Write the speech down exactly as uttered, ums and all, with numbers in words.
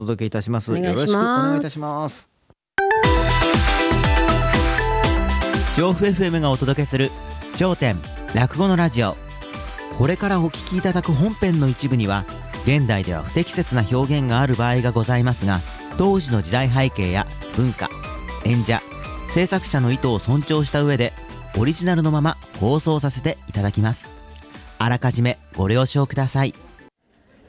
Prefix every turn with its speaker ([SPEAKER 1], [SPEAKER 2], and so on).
[SPEAKER 1] お届けいたします。
[SPEAKER 2] お願いします。
[SPEAKER 1] よろしくお願いいたします。調布 エフエム がお届けする頂点落語のラジオ。これからお聞きいただく本編の一部には現代では不適切な表現がある場合がございますが、当時の時代背景や文化、演者、制作者の意図を尊重した上でオリジナルのまま放送させていただきます。あらかじめご了承ください。